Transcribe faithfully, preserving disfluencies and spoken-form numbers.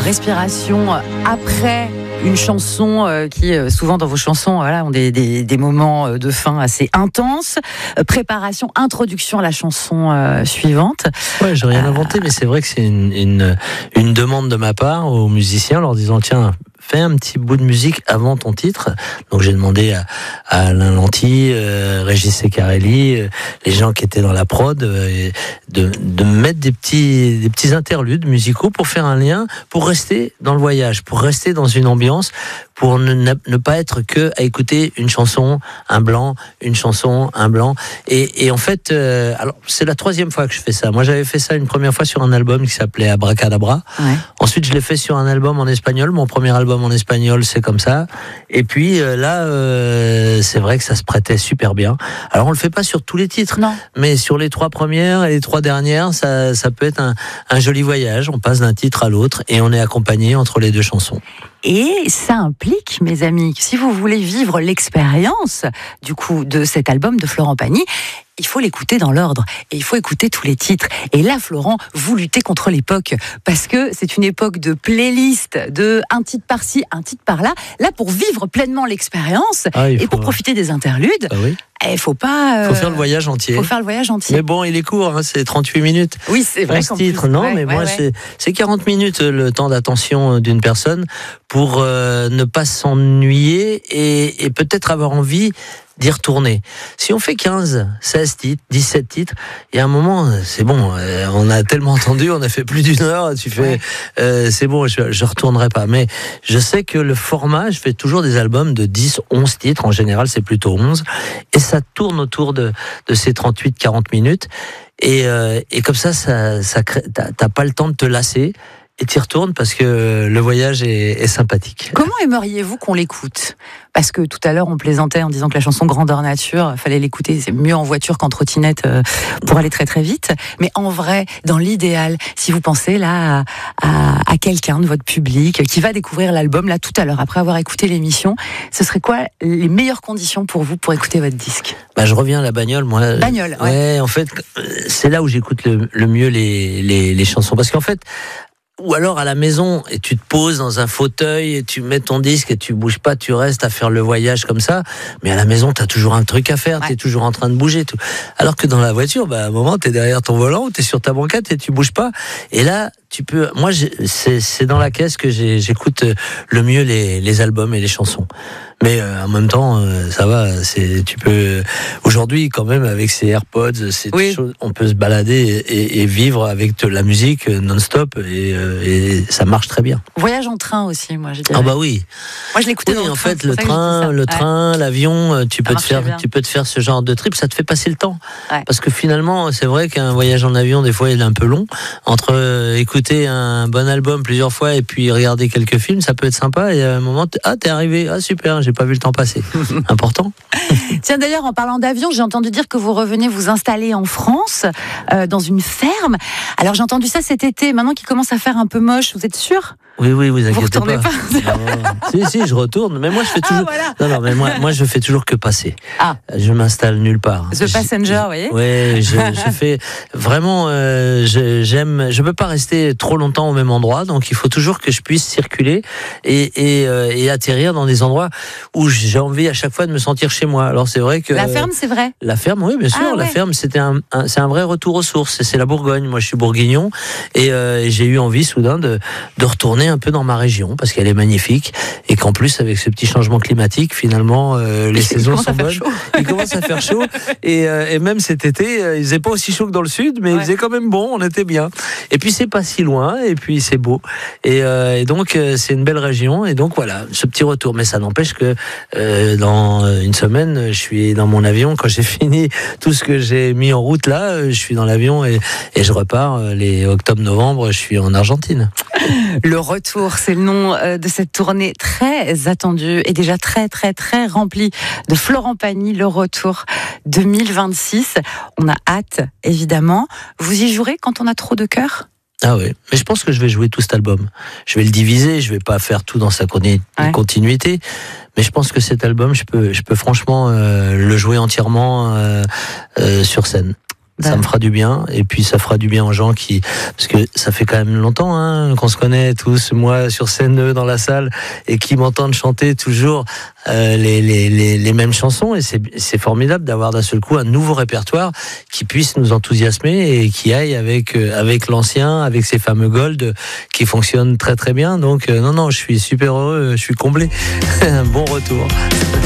respiration après une chanson euh, qui, euh, souvent dans vos chansons, voilà, ont des, des, des moments de fin assez intenses. Euh, préparation, introduction à la chanson euh, suivante. Ouais, j'ai rien inventé, euh... mais c'est vrai que c'est une, une, une demande de ma part aux musiciens, leur disant tiens, fais un petit bout de musique avant ton titre. Donc j'ai demandé à, à Alain Lanty, euh, Régis Secarelli, euh, les gens qui étaient dans la prod, euh, de, de mettre des petits, des petits interludes musicaux pour faire un lien, pour rester dans le voyage, pour rester dans une ambiance, pour ne, ne pas être que à écouter une chanson, un blanc, une chanson, un blanc. Et, et en fait, euh, alors c'est la troisième fois que je fais ça. Moi, j'avais fait ça une première fois sur un album qui s'appelait Abracadabra. Ouais. Ensuite, je l'ai fait sur un album en espagnol. Mon premier album en espagnol, c'est comme ça. Et puis euh, là, euh, c'est vrai que ça se prêtait super bien. Alors, on le fait pas sur tous les titres, non. Mais sur les trois premières et les trois dernières, ça, ça peut être un, un joli voyage. On passe d'un titre à l'autre et on est accompagné entre les deux chansons. Et ça implique, mes amis, que si vous voulez vivre l'expérience du coup de cet album de Florent Pagny, il faut l'écouter dans l'ordre et il faut écouter tous les titres. Et là, Florent, vous luttez contre l'époque parce que c'est une époque de playlist, de un titre par-ci, un titre par-là. Là, pour vivre pleinement l'expérience ah, et faut... pour profiter des interludes, il ah, oui. eh, faut pas. Euh... faut faire le voyage entier. Faut faire le voyage entier. Mais bon, il est court, hein, c'est trente-huit minutes. Oui, c'est vrai. Ce titre, non, ouais, mais ouais, moi, ouais. c'est, c'est quarante minutes le temps d'attention d'une personne pour euh, ne pas s'ennuyer et, et peut-être avoir envie d'y retourner. Si on fait quinze, seize titres, dix-sept titres, il y a un moment, c'est bon, euh, on a tellement entendu, on a fait plus d'une heure, tu fais, ouais. euh, c'est bon, je, je retournerai pas. Mais je sais que le format, je fais toujours des albums de dix, onze titres, en général c'est plutôt onze, et ça tourne autour de, de ces trente-huit, quarante minutes, et, euh, et comme ça, ça, ça crée, t'as, t'as pas le temps de te lasser, et t'y retournes parce que le voyage est, est sympathique. Comment aimeriez-vous qu'on l'écoute ? Parce que tout à l'heure, on plaisantait en disant que la chanson Grandeur Nature, fallait l'écouter, c'est mieux en voiture qu'en trottinette euh, pour aller très très vite. Mais en vrai, dans l'idéal, si vous pensez là à, à, à quelqu'un de votre public qui va découvrir l'album là tout à l'heure, après avoir écouté l'émission, ce serait quoi les meilleures conditions pour vous pour écouter votre disque ? Bah, je reviens à la bagnole, moi. Bagnole, ouais. Ouais, en fait, c'est là où j'écoute le, le mieux les, les, les chansons. Parce qu'en fait, ou alors à la maison, et tu te poses dans un fauteuil, et tu mets ton disque, et tu bouges pas, tu restes à faire le voyage comme ça. Mais à la maison, t'as toujours un truc à faire, ouais. T'es toujours en train de bouger. Tout. Alors que dans la voiture, bah, à un moment, t'es derrière ton volant, ou t'es sur ta banquette, et tu bouges pas. Et là, tu peux. Moi, c'est, c'est dans la caisse que j'ai, j'écoute le mieux les, les albums et les chansons. Mais euh, en même temps, euh, ça va. C'est, tu peux aujourd'hui quand même avec ces AirPods, ces oui. choses, on peut se balader et, et vivre avec de la musique non-stop et, euh, et ça marche très bien. Voyage en train aussi, moi je dirais. Ah bah oui. Moi je l'écoutais oui, dans le en train. fait, le train, le ouais. train, l'avion, tu ça peux te faire, bien. tu peux te faire ce genre de trip, ça te fait passer le temps. Ouais. Parce que finalement, c'est vrai qu'un voyage en avion, des fois, il est un peu long. Entre euh, écouter un bon album plusieurs fois et puis regarder quelques films, ça peut être sympa. Et à un moment, t'es, ah t'es arrivé, ah super, j'ai pas vu le temps passer. Important. Tiens, d'ailleurs, en parlant d'avion, j'ai entendu dire que vous revenez vous installer en France, euh, dans une ferme. Alors, j'ai entendu ça cet été. Maintenant qu'il commence à faire un peu moche, vous êtes sûr ? Oui, oui, vous inquiétez vous pas. pas. si, si, je retourne. Mais moi, je fais toujours. Ah, voilà. Non, non, mais moi, moi, je fais toujours que passer. Ah. Je m'installe nulle part. The Passenger, vous voyez. Oui, je, je fais vraiment. Euh, je, j'aime. Je peux pas rester trop longtemps au même endroit, donc il faut toujours que je puisse circuler et et, euh, et atterrir dans des endroits où j'ai envie à chaque fois de me sentir chez moi. Alors c'est vrai que la ferme, c'est vrai. La ferme, oui, bien sûr. Ah, ouais. La ferme, c'était un, un, c'est un vrai retour aux sources. C'est la Bourgogne. Moi, je suis bourguignon et euh, j'ai eu envie soudain de de retourner un peu dans ma région parce qu'elle est magnifique et qu'en plus avec ce petit changement climatique finalement euh, les saisons sont bonnes, il commence à faire chaud et, euh, et même cet été euh, il faisait pas aussi chaud que dans le sud mais ouais. Il faisait quand même bon, on était bien et puis c'est pas si loin et puis c'est beau et, euh, et donc euh, c'est une belle région et donc voilà ce petit retour mais ça n'empêche que euh, dans une semaine je suis dans mon avion quand j'ai fini tout ce que j'ai mis en route là je suis dans l'avion et, et je repars les octobre-novembre je suis en Argentine. Le retour, c'est le nom de cette tournée très attendue et déjà très très très remplie de Florent Pagny, le retour deux mille vingt-six. On a hâte, évidemment. Vous y jouerez quand on a trop de cœur ? Ah oui, mais je pense que je vais jouer tout cet album. Je vais le diviser, je vais pas faire tout dans sa continuité, ouais. Mais je pense que cet album, je peux, je peux franchement euh, le jouer entièrement euh, euh, sur scène. Ça Ben. me fera du bien, et puis ça fera du bien aux gens qui, parce que ça fait quand même longtemps hein, qu'on se connaît tous, moi sur scène, eux dans la salle, et qui m'entendent chanter toujours euh, les, les, les, les mêmes chansons, et c'est, c'est formidable d'avoir d'un seul coup un nouveau répertoire qui puisse nous enthousiasmer et qui aille avec, euh, avec l'ancien, avec ces fameux gold qui fonctionnent très très bien. Donc euh, non, non, je suis super heureux, je suis comblé. Un bon retour.